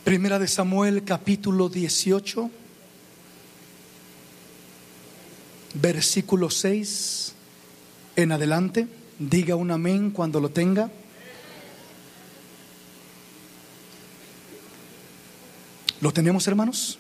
Primera de Samuel, capítulo 18, versículo 6 en adelante. Diga un amén cuando lo tenga. ¿Lo tenemos, hermanos?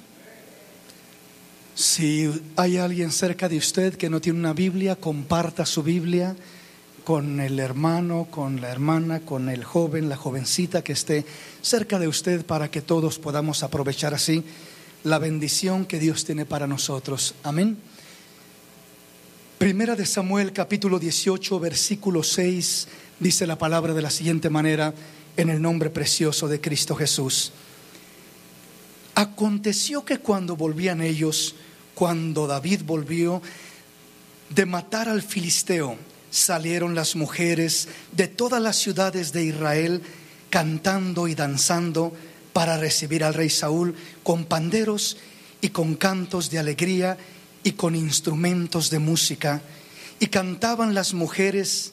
Si hay alguien cerca de usted que no tiene una Biblia, comparta su Biblia con el hermano, con la hermana, con el joven, la jovencita que esté cerca de usted, para que todos podamos aprovechar así la bendición que Dios tiene para nosotros. Amén. Primera de Samuel, capítulo 18, versículo 6, dice la palabra de la siguiente manera, en el nombre precioso de Cristo Jesús. Aconteció que cuando volvían ellos, cuando David volvió de matar al filisteo, salieron las mujeres de todas las ciudades de Israel cantando y danzando para recibir al rey Saúl, con panderos y con cantos de alegría y con instrumentos de música. Y cantaban las mujeres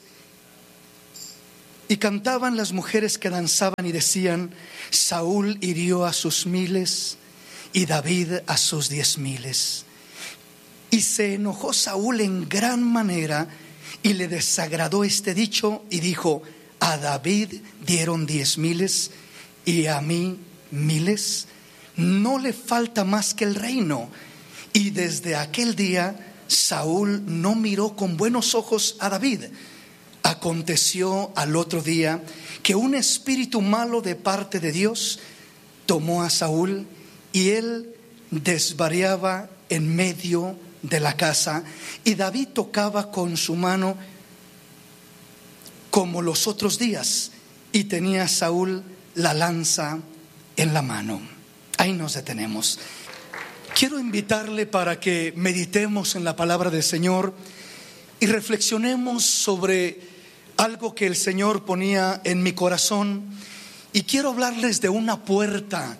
que danzaban y decían: Saúl hirió a sus 1000 y David a sus 10,000. Y se enojó Saúl en gran manera y le desagradó este dicho y dijo: a David dieron 10,000 y a mí 1000. No le falta más que el reino. Y desde aquel día Saúl no miró con buenos ojos a David. Aconteció al otro día que un espíritu malo de parte de Dios tomó a Saúl, y él desvariaba en medio de la casa, y David tocaba con su mano como los otros días, y tenía Saúl la lanza en la mano. Ahí nos detenemos. Quiero invitarle para que meditemos en la palabra del Señor y reflexionemos sobre algo que el Señor ponía en mi corazón. Y quiero hablarles de una puerta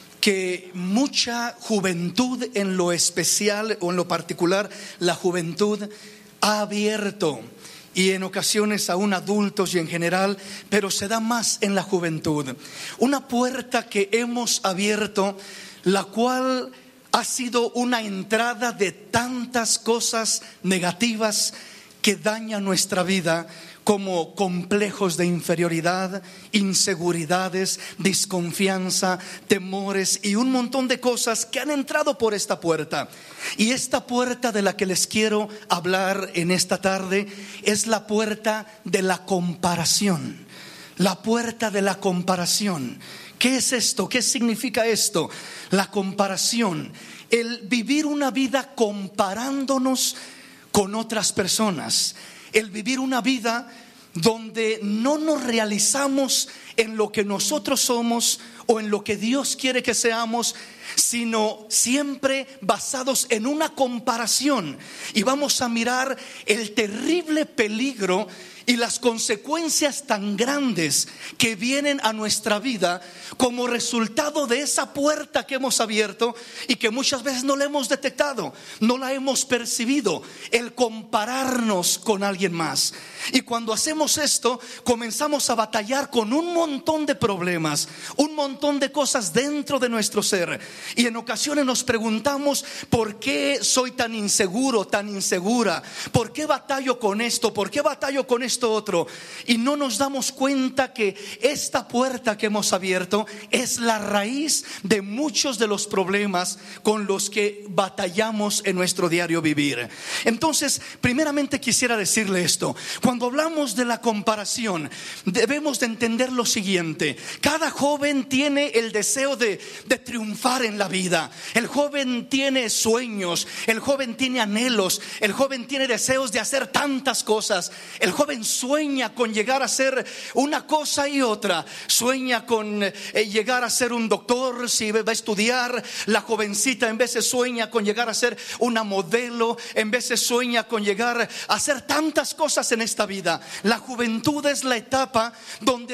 que mucha juventud, en lo especial o en lo particular la juventud, ha abierto, y en ocasiones aún adultos y en general, pero se da más en la juventud. Una puerta que hemos abierto, la cual ha sido una entrada de tantas cosas negativas que dañan nuestra vida, como complejos de inferioridad, inseguridades, desconfianza, temores y un montón de cosas que han entrado por esta puerta. Y esta puerta de la que les quiero hablar en esta tarde es la puerta de la comparación. La puerta de la comparación. ¿Qué es esto? ¿Qué significa esto? La comparación, el vivir una vida comparándonos con otras personas, el vivir una vida donde no nos realizamos en lo que nosotros somos o en lo que Dios quiere que seamos, sino siempre basados en una comparación. Y vamos a mirar el terrible peligro y las consecuencias tan grandes que vienen a nuestra vida como resultado de esa puerta que hemos abierto y que muchas veces no la hemos detectado, no la hemos percibido, el compararnos con alguien más. Y cuando hacemos esto, comenzamos a batallar con un montón de problemas, un montón de cosas dentro de nuestro ser. Y en ocasiones nos preguntamos: ¿por qué soy tan inseguro, tan insegura? ¿Por qué batallo con esto? ¿Por qué batallo con esto otro? Y no nos damos cuenta que esta puerta que hemos abierto es la raíz de muchos de los problemas con los que batallamos en nuestro diario vivir. Entonces, primeramente quisiera decirle esto: cuando hablamos de la comparación, debemos de entender lo siguiente. Cada joven tiene el deseo de triunfar en la vida. El joven tiene sueños, el joven tiene anhelos, el joven tiene deseos de hacer tantas cosas. El joven sueña con llegar a ser una cosa y otra. Sueña con llegar a ser un doctor si va a estudiar. La jovencita en veces sueña con llegar a ser una modelo, en veces sueña con llegar a hacer tantas cosas en esta vida. La juventud es la etapa donde soñamos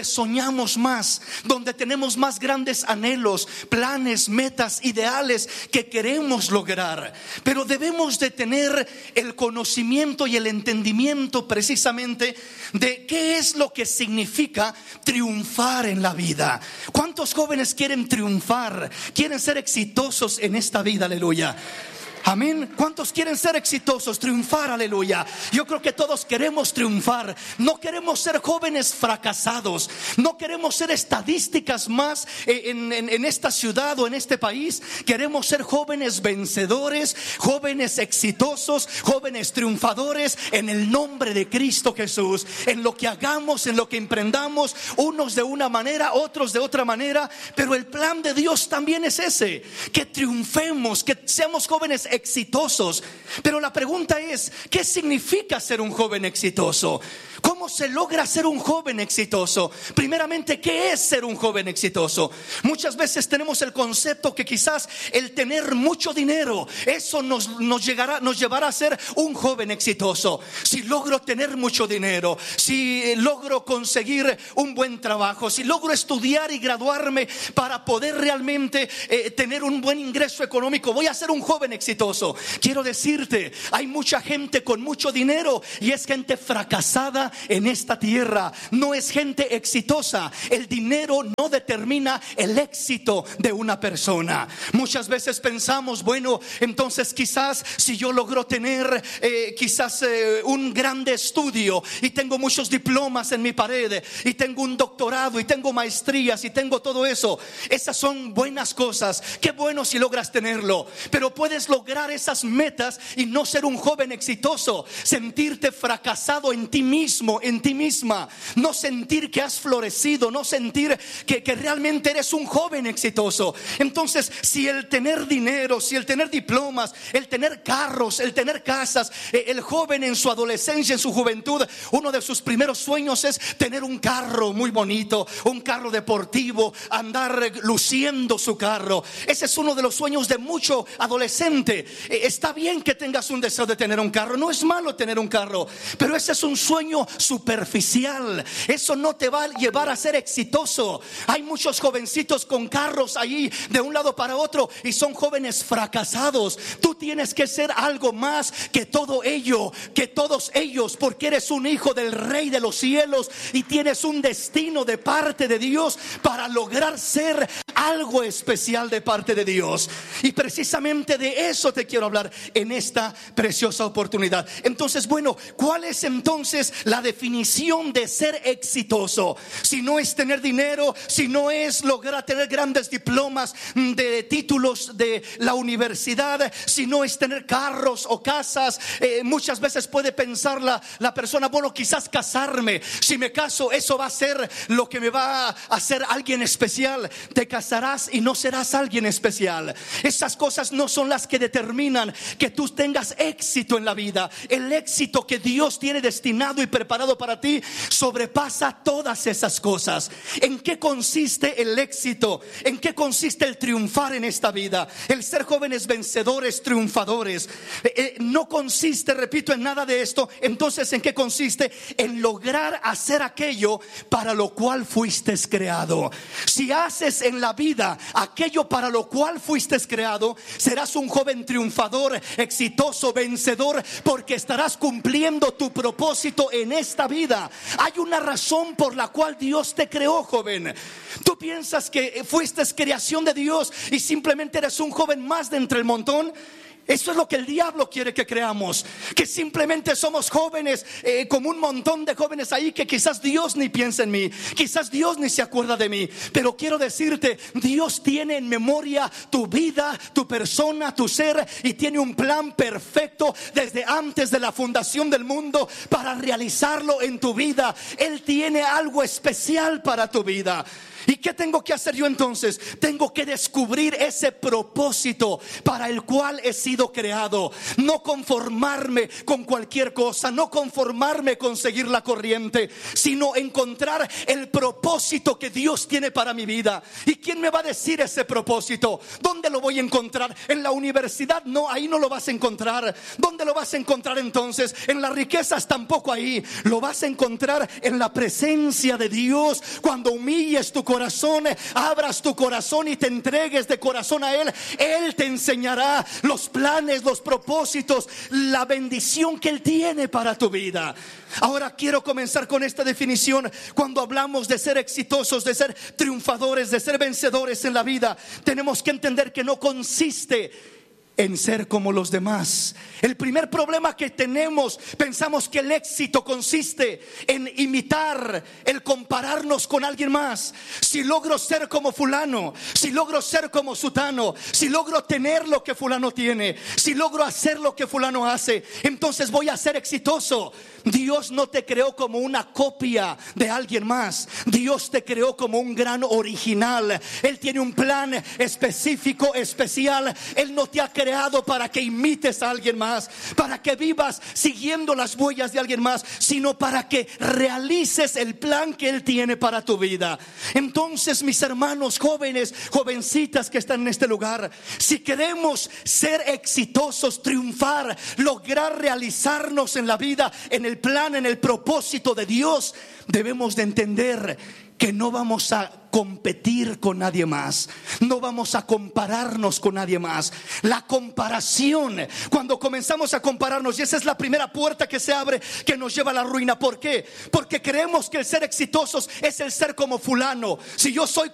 soñamos más, donde tenemos más grandes anhelos, planes, metas, ideales que queremos lograr. Pero debemos de tener el conocimiento y el entendimiento precisamente de qué es lo que significa triunfar en la vida. ¿Cuántos jóvenes quieren triunfar? Quieren ser exitosos en esta vida, aleluya. Amén. ¿Cuántos quieren ser exitosos, triunfar? Aleluya. Yo creo que todos queremos triunfar. No queremos ser jóvenes fracasados. No queremos ser estadísticas más en esta ciudad o en este país. Queremos ser jóvenes vencedores, jóvenes exitosos, jóvenes triunfadores en el nombre de Cristo Jesús. En lo que hagamos, en lo que emprendamos, unos de una manera, otros de otra manera. Pero el plan de Dios también es ese: que triunfemos, que seamos jóvenes exitosos. Pero la pregunta es, ¿qué significa ser un joven exitoso? ¿Cómo se logra ser un joven exitoso? Primeramente, ¿qué es ser un joven exitoso? Muchas veces tenemos el concepto que quizás el tener mucho dinero, eso nos llevará a ser un joven exitoso. Si logro tener mucho dinero, si logro conseguir un buen trabajo, si logro estudiar y graduarme para poder realmente tener un buen ingreso económico, voy a ser un joven exitoso. Quiero decirte, hay mucha gente con mucho dinero y es gente fracasada en esta tierra. No es gente exitosa. El dinero no determina el éxito de una persona. Muchas veces pensamos, bueno, entonces quizás si yo logro tener un grande estudio y tengo muchos diplomas en mi pared y tengo un doctorado y tengo maestrías y tengo todo eso, esas son buenas cosas. Qué bueno si logras tenerlo, pero puedes lograr esas metas y no ser un joven exitoso. Sentirte fracasado en ti mismo, en ti misma. No sentir que has florecido, no sentir que realmente eres un joven exitoso. Entonces, si el tener dinero, si el tener diplomas, el tener carros, el tener casas, el joven en su adolescencia, en su juventud, uno de sus primeros sueños es tener un carro muy bonito, un carro deportivo, andar luciendo su carro. Ese es uno de los sueños de mucho adolescente. Está bien que tengas un deseo de tener un carro, no es malo tener un carro, pero ese es un sueño superficial. Eso no te va a llevar a ser exitoso. Hay muchos jovencitos con carros ahí de un lado para otro y son jóvenes fracasados. Tú tienes que ser algo más que todo ello, que todos ellos, porque eres un hijo del Rey de los cielos y tienes un destino de parte de Dios para lograr ser algo especial de parte de Dios. Y precisamente de eso te quiero hablar en esta preciosa oportunidad. Entonces, bueno, ¿cuál es entonces la definición de ser exitoso? Si no es tener dinero, si no es lograr tener grandes diplomas de títulos de la universidad, si no es tener carros o casas, muchas veces puede pensar la persona, bueno, quizás casarme. Si me caso, eso va a ser lo que me va a hacer alguien especial. Te casarás y no serás alguien especial. Esas cosas no son las que determinan que tú tengas éxito en la vida. El éxito que Dios tiene destinado y preparado para ti sobrepasa todas esas cosas. ¿En qué consiste el éxito? ¿En qué consiste el triunfar en esta vida? El ser jóvenes vencedores, triunfadores. No consiste, repito, en nada de esto. Entonces, ¿en qué consiste? En lograr hacer aquello para lo cual fuiste creado. Si haces en la vida aquello para lo cual fuiste creado, serás un joven triunfador, exitoso, vencedor, porque estarás cumpliendo tu propósito en esta vida. Hay una razón por la cual Dios te creó, joven. Tú piensas que fuiste creación de Dios y simplemente eres un joven más de entre el montón. Eso es lo que el diablo quiere que creamos, que simplemente somos jóvenes, como un montón de jóvenes ahí, que quizás Dios ni piensa en mí, quizás Dios ni se acuerda de mí. Pero quiero decirte, Dios tiene en memoria tu vida, tu persona, tu ser, y tiene un plan perfecto desde antes de la fundación del mundo para realizarlo en tu vida. Él tiene algo especial para tu vida. ¿Y qué tengo que hacer yo entonces? Tengo que descubrir ese propósito para el cual he sido sido creado. No conformarme con cualquier cosa, no conformarme con seguir la corriente, sino encontrar el propósito que Dios tiene para mi vida. ¿Y quién me va a decir ese propósito? ¿Dónde lo voy a encontrar? ¿En la universidad? No, ahí no lo vas a encontrar. ¿Dónde lo vas a encontrar entonces? En las riquezas tampoco ahí. Lo vas a encontrar en la presencia de Dios. Cuando humilles tu corazón, abras tu corazón y te entregues de corazón a Él, Él te enseñará los planes, los propósitos, la bendición que Él tiene para tu vida. Ahora quiero comenzar con esta definición. Cuando hablamos de ser exitosos, de ser triunfadores, de ser vencedores en la vida, tenemos que entender que no consiste en ser como los demás. El primer problema que tenemos, pensamos que el éxito consiste en imitar, el compararnos con alguien más. Si logro ser como fulano, si logro ser como sutano, si logro tener lo que fulano tiene, si logro hacer lo que fulano hace, entonces voy a ser exitoso. Dios no te creó como una copia de alguien más. Dios te creó como un gran original. Él tiene un plan específico, especial. Él no te ha creado para que imites a alguien más, para que vivas siguiendo las huellas de alguien más, sino para que realices el plan que Él tiene para tu vida. Entonces, mis hermanos jóvenes, jovencitas que están en este lugar, si queremos ser exitosos, triunfar, lograr realizarnos en la vida, en el plan, en el propósito de Dios, debemos de entender que no vamos a competir con nadie más, no vamos a compararnos con nadie más. La comparación, cuando comenzamos a compararnos, y esa es la primera puerta que se abre, que nos lleva a la ruina. ¿Por qué? Porque creemos que el ser exitosos es el ser como fulano. Si yo soy